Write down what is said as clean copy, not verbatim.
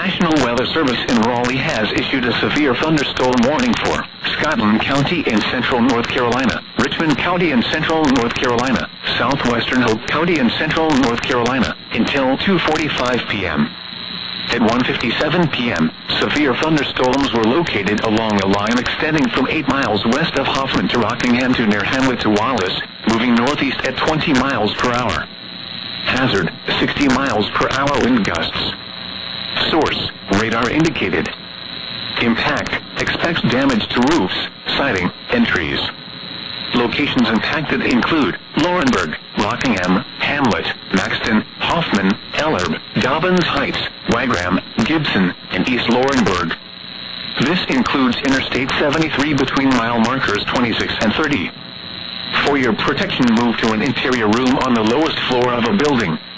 National Weather Service in Raleigh has issued a severe thunderstorm warning for Scotland County in central North Carolina, Richmond County in central North Carolina, southwestern Hope County in central North Carolina, until 2:45 p.m. At 1:57 p.m., severe thunderstorms were located along a line extending from 8 miles west of Hoffman to Rockingham to near Hamlet to Wallace, moving northeast at 20 miles per hour. Hazard, 60 miles per hour wind gusts. Source, radar indicated. Impact, expects damage to roofs, siding, and trees. Locations impacted include Laurinburg, Rockingham, Hamlet, Maxton, Hoffman, Ellerbe, Dobbins Heights, Wagram, Gibson, and East Laurinburg. This includes Interstate 73 between mile markers 26 and 30. For your protection, move to an interior room on the lowest floor of a building.